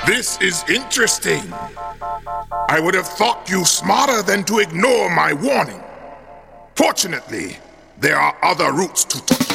This is interesting. I would have thought you smarter than to ignore my warning. Fortunately, there are other routes to